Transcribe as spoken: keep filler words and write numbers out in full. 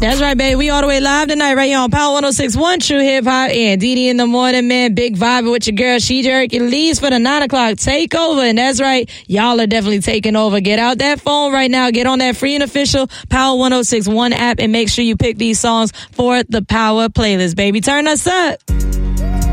That's right, baby. We all the way live tonight right here on Power one oh six point one True Hip Hop and D D in the morning, man. Big vibe with your girl, She Hercules for the nine o'clock takeover. And that's right, y'all are definitely taking over. Get out that phone right now. Get on that free and official Power one oh six point one app and make sure you pick these songs for the Power playlist, baby. Turn us up.